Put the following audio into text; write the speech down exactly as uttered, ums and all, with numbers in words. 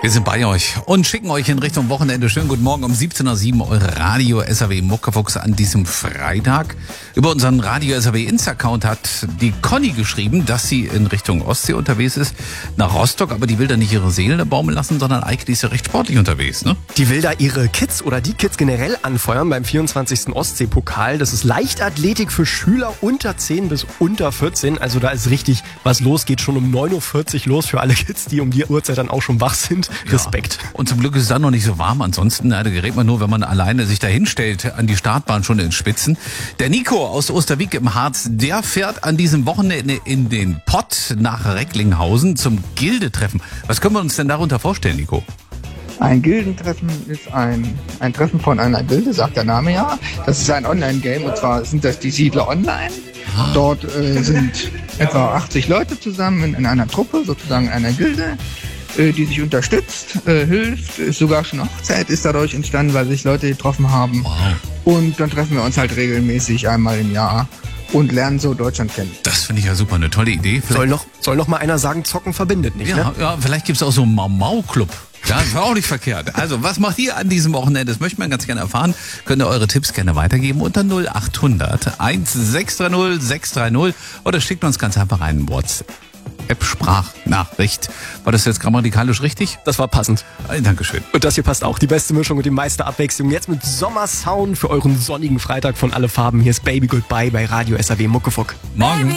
Wir sind bei euch und schicken euch in Richtung Wochenende. Schönen guten Morgen um siebzehn Uhr sieben eure Radio S R W Muckefuchs an diesem Freitag. Über unseren Radio S R W Insta-Account hat die Conny geschrieben, dass sie in Richtung Ostsee unterwegs ist, nach Rostock, aber die will da nicht ihre Seele baumeln lassen, sondern Eike, die ist ja recht sportlich unterwegs, ne? Die will da ihre Kids oder die Kids generell anfeuern beim vierundzwanzigsten Ostsee-Pokal. Das ist Leichtathletik für Schüler unter zehn bis unter vierzehn. Also da ist richtig was los. Geht schon um neun Uhr vierzig los für alle Kids, die um die Uhrzeit dann auch schon wach sind. Respekt. Ja. Und zum Glück ist es dann noch nicht so warm. Ansonsten, na, da gerät man nur, wenn man alleine sich da hinstellt, an die Startbahn schon in Spitzen. Der Nico aus Osterwieck im Harz, der fährt an diesem Wochenende in den Pott nach Recklinghausen zum Gildetreffen. Was können wir uns denn darunter vorstellen, Nico? Ein Gildentreffen ist ein, ein Treffen von einer Gilde, sagt der Name ja. Das ist ein Online-Game und zwar sind das die Siedler Online. Dort äh, sind etwa achtzig Leute zusammen in, in einer Truppe, sozusagen einer Gilde, äh, die sich unterstützt, äh, hilft. Ist sogar schon eine Hochzeit ist dadurch entstanden, weil sich Leute getroffen haben. Wow. Und dann treffen wir uns halt regelmäßig einmal im Jahr und lernen so Deutschland kennen. Das finde ich ja super, eine tolle Idee. Vielleicht Soll noch, soll noch mal einer sagen, Zocken verbindet nicht, ja, ne? ja, vielleicht gibt es auch so einen Mau-Mau-Club. Ja, das war auch nicht verkehrt. Also, was macht ihr an diesem Wochenende? Das möchten wir ganz gerne erfahren. Könnt ihr eure Tipps gerne weitergeben unter null acht hundert sechs drei null sechs drei null oder schickt uns ganz einfach einen WhatsApp-Sprachnachricht. War das jetzt grammatikalisch richtig? Das war passend. Äh, Dankeschön. Und das hier passt auch. Die beste Mischung und die meiste Abwechslung. Jetzt mit Sommersound für euren sonnigen Freitag von Alle Farben. Hier ist Baby Goodbye bei Radio S R W Muckefuck. Morgen.